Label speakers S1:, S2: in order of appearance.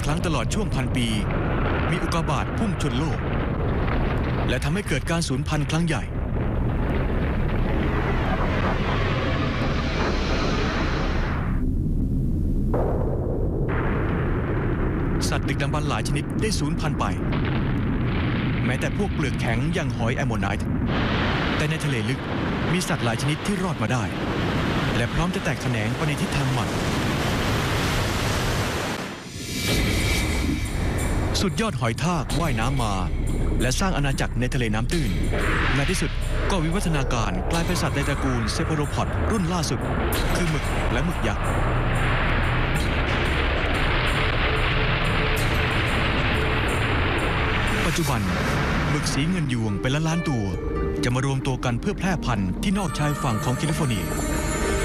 S1: ครั้งตลอดช่วงพันปีมีอุกกาบาตพุ่งชนโลกและทำให้เกิดการสูญพันธุ์ครั้งใหญ่สัตว์ดึกดำบรรพ์หลายชนิดได้สูญพันธุ์ไปแม้แต่พวกเปลือกแข็งอย่างหอยแอมโมไนท์แต่ในทะเลลึกมีสัตว์หลายชนิดที่รอดมาได้และพร้อมจะแตกแขนงไปในทิศทางใหม่สุดยอดหอยทากว่ายน้ำมาและสร้างอาณาจักรในทะเลน้ำตื้นในที่สุดก็วิวัฒนาการกลายเป็นสัตว์ในตระกูลเซฟโรพอดรุ่นล่าสุดคือหมึกและหมึกยักษ์ปัจจุบันหมึกสีเงินยวงเป็นล้านๆตัวจะมารวมตัวกันเพื่อแพร่พันธุ์ที่นอกชายฝั่งของแคลิฟอร์เนีย